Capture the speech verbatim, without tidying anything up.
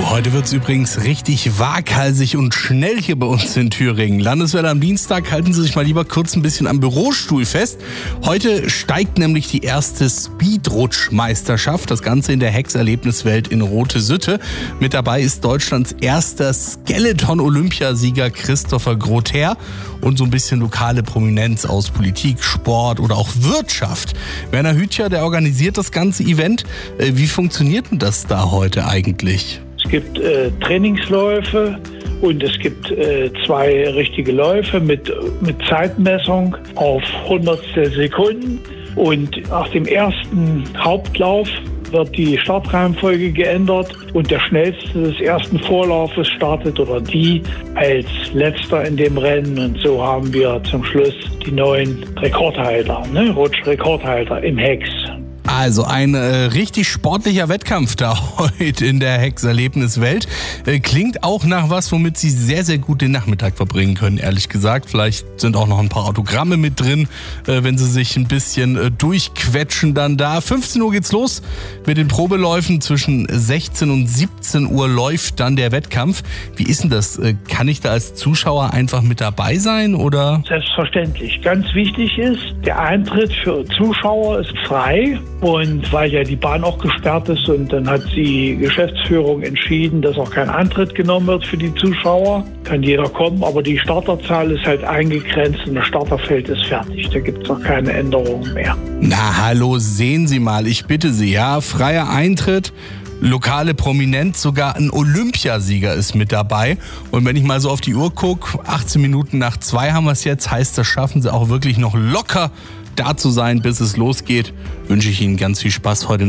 Heute wird es übrigens richtig waghalsig und schnell hier bei uns in Thüringen. Landeswelle am Dienstag, halten Sie sich mal lieber kurz ein bisschen am Bürostuhl fest. Heute steigt nämlich die erste Speedrutschmeisterschaft. Das Ganze in der Hex-Erlebniswelt in Rote-Sütte. Mit dabei ist Deutschlands erster Skeleton-Olympiasieger Christopher Grother und so ein bisschen lokale Prominenz aus Politik, Sport oder auch Wirtschaft. Werner Hütcher, der organisiert das ganze Event. Wie funktioniert denn das da heute eigentlich? Es gibt äh, Trainingsläufe und es gibt äh, zwei richtige Läufe mit, mit Zeitmessung auf Hundertstel Sekunden. Und nach dem ersten Hauptlauf wird die Startreihenfolge geändert und der Schnellste des ersten Vorlaufes startet oder die als Letzter in dem Rennen. Und so haben wir zum Schluss die neuen Rekordhalter, ne? Rutschrekordhalter im Hex. Also ein äh, richtig sportlicher Wettkampf da heute in der Hex-Erlebniswelt. Äh, klingt auch nach was, womit Sie sehr, sehr gut den Nachmittag verbringen können, ehrlich gesagt. Vielleicht sind auch noch ein paar Autogramme mit drin, äh, wenn Sie sich ein bisschen äh, durchquetschen dann da. fünfzehn Uhr geht's los mit den Probeläufen. Zwischen sechzehn und siebzehn Uhr läuft dann der Wettkampf. Wie ist denn das? Äh, kann ich da als Zuschauer einfach mit dabei sein, oder? Selbstverständlich. Ganz wichtig ist, der Eintritt für Zuschauer ist frei. Und weil ja die Bahn auch gesperrt ist und dann hat die Geschäftsführung entschieden, dass auch kein Eintritt genommen wird für die Zuschauer, kann jeder kommen, aber die Starterzahl ist halt eingegrenzt und das Starterfeld ist fertig. Da gibt es auch keine Änderungen mehr. Na hallo, sehen Sie mal, ich bitte Sie, ja, freier Eintritt. Lokale Prominenz, sogar ein Olympiasieger ist mit dabei. Und wenn ich mal so auf die Uhr gucke, achtzehn Minuten nach zwei haben wir es jetzt, heißt, das schaffen Sie auch wirklich noch locker da zu sein, bis es losgeht. Wünsche ich Ihnen ganz viel Spaß heute.